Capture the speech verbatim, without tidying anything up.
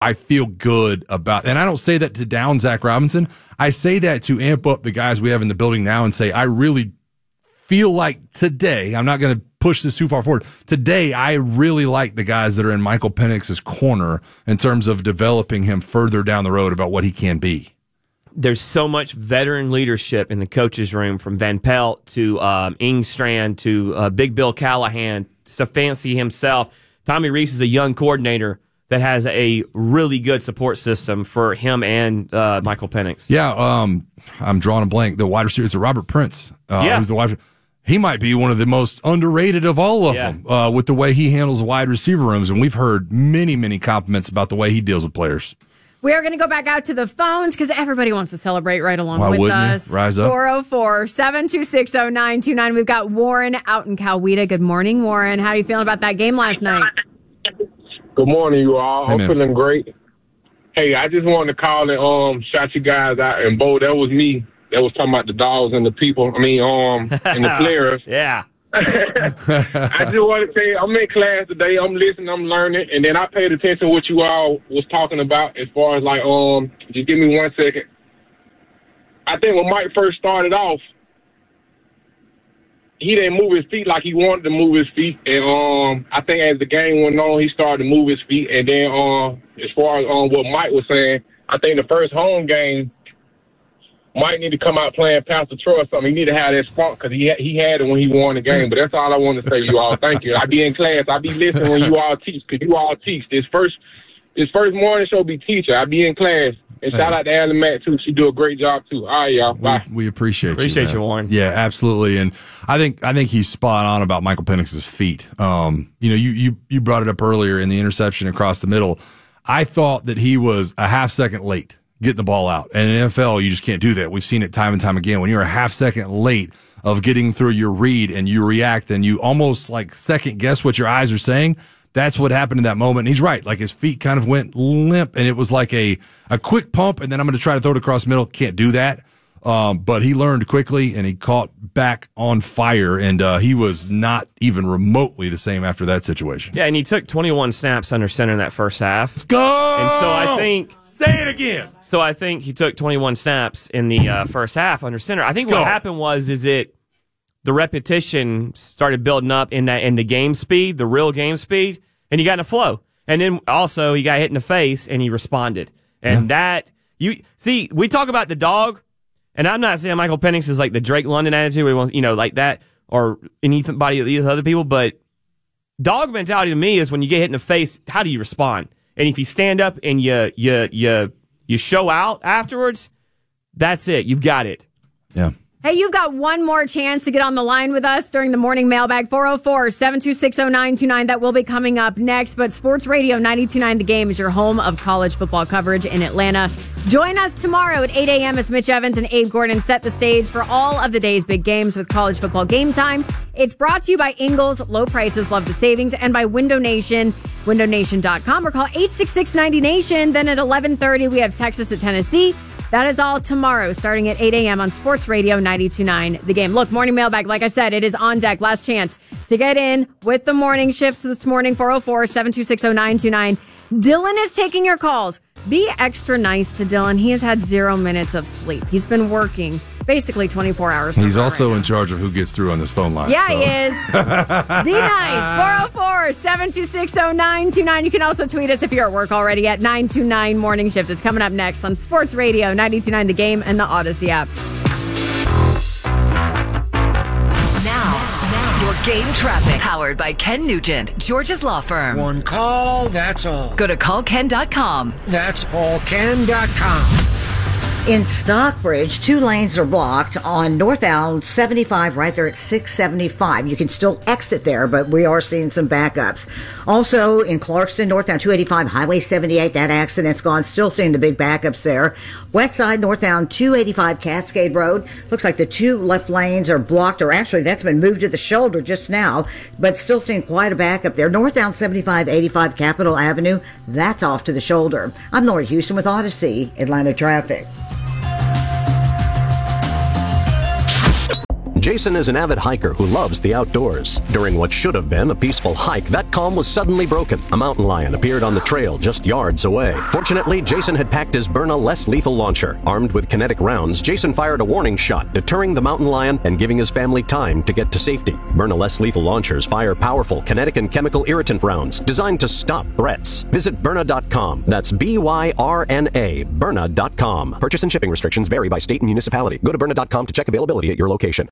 I feel good about, and I don't say that to down Zach Robinson. I say that to amp up the guys we have in the building now and say, I really feel like today, I'm not going to push this too far forward. Today, I really like the guys that are in Michael Penix's corner in terms of developing him further down the road about what he can be. There's so much veteran leadership in the coach's room, from Van Pelt to um, Ingstrand to uh, Big Bill Callahan, Stefanski himself. Tommy Rees is a young coordinator that has a really good support system for him and uh, Michael Penix. Yeah, um, I'm drawing a blank. The wide receiver is Robert Prince. Uh, yeah. Who's the wide, he might be one of the most underrated of all of yeah. them uh, with the way he handles wide receiver rooms, and we've heard many, many compliments about the way he deals with players. We are going to go back out to the phones because everybody wants to celebrate right along Why with wouldn't you? us. Rise up. four oh four, seven two six, oh nine two nine. We've got Warren out in Coweta. Good morning, Warren. How are you feeling about that game last night? Good morning, you all. Hey, I'm man. feeling great. Hey, I just wanted to call and um, shout you guys out. And, Bo, that was me. That was talking about the dogs and the people. I mean, um, and the players. yeah. I just want to say, I'm in class today. I'm listening. I'm learning. And then I paid attention to what you all was talking about as far as, like, um, just give me one second. I think when Mike first started off, he didn't move his feet like he wanted to move his feet. And um, I think as the game went on, he started to move his feet. And then um, as far as um, what Mike was saying, I think the first home game, Mike need to come out playing Pastor Troy or something. He need to have that spunk because he, he had it when he won the game. But that's all I want to say to you all. Thank you. I be in class. I be listening when you all teach because you all teach. This first this first morning show be teacher. I be in class. And shout out to Alan Matt, too. She do a great job, too. All right, y'all. Bye. We, we appreciate, Appreciate you, you, Warren. Yeah, absolutely. And I think I think he's spot on about Michael Penix's feet. Um, you know, you, you, you brought it up earlier in the interception across the middle. I thought that he was a half second late getting the ball out. And in the N F L, you just can't do that. We've seen it time and time again. When you're a half second late of getting through your read and you react and you almost like second guess what your eyes are saying, that's what happened in that moment. And he's right. Like his feet kind of went limp and it was like a, a quick pump. And then I'm going to try to throw it across the middle. Can't do that. Um, but he learned quickly and he caught back on fire. And, uh, he was not even remotely the same after that situation. Yeah. And he took twenty-one snaps under center in that first half. Let's go. And so I think, say it again. So I think he took twenty-one snaps in the uh, first half under center. I think Let's what go. happened was, is it, the repetition started building up in that, in the game speed, the real game speed. And he got in a flow. And then also he got hit in the face and he responded. And yeah. that, you see, we talk about the dog, and I'm not saying Michael Penix is like the Drake London attitude, where he wants, you know, like that, or anybody of these other people, but dog mentality to me is when you get hit in the face, how do you respond? And if you stand up and you, you, you, you show out afterwards, that's it. You've got it. Yeah. Hey, you've got one more chance to get on the line with us during the morning mailbag. four oh four, seven two six, oh nine two nine. That will be coming up next. But Sports Radio ninety-two point nine The Game is your home of college football coverage in Atlanta. Join us tomorrow at eight a.m. as Mitch Evans and Abe Gordon set the stage for all of the day's big games with college football game time. It's brought to you by Ingles, low prices, love the savings, and by Window Nation, window nation dot com, or call eight six six, ninety nation. Then at eleven thirty, we have Texas at Tennessee. That is all tomorrow, starting at eight a.m. on Sports Radio ninety-two point nine The Game. Look, morning mailbag, like I said, it is on deck. Last chance to get in with the morning shift this morning, four oh four, seven two six, oh nine two nine. Dylan is taking your calls. Be extra nice to Dylan. He has had zero minutes of sleep. He's been working basically twenty-four hours. He's also right in charge of who gets through on this phone line. Yeah, so. he is. Be nice. four oh four, seven two six, oh nine two nine. You can also tweet us if you're at work already at nine two nine Morning Shift. It's coming up next on Sports Radio ninety-two point nine The Game and the Odyssey app. Your game traffic, powered by Ken Nugent, George's Law Firm. One call, that's all. Go to call ken dot com. That's all ken dot com. In Stockbridge, two lanes are blocked on northbound seventy-five right there at six seventy-five. You can still exit there, but we are seeing some backups. Also in Clarkston, northbound two eighty-five, Highway seventy-eight, that accident's gone. Still seeing the big backups there. West side, northbound two eighty-five Cascade Road. Looks like the two left lanes are blocked, or actually that's been moved to the shoulder just now, but still seeing quite a backup there. Northbound seventy-five eighty-five Capitol Avenue, that's off to the shoulder. I'm Laura Houston with Odyssey, Atlanta Traffic. Jason is an avid hiker who loves the outdoors. During what should have been a peaceful hike, that calm was suddenly broken. A mountain lion appeared on the trail just yards away. Fortunately, Jason had packed his Byrna less lethal launcher. Armed with kinetic rounds, Jason fired a warning shot, deterring the mountain lion and giving his family time to get to safety. Byrna less lethal launchers fire powerful kinetic and chemical irritant rounds designed to stop threats. Visit Byrna dot com. That's B Y R N A, Byrna dot com. Purchase and shipping restrictions vary by state and municipality. Go to Byrna dot com to check availability at your location.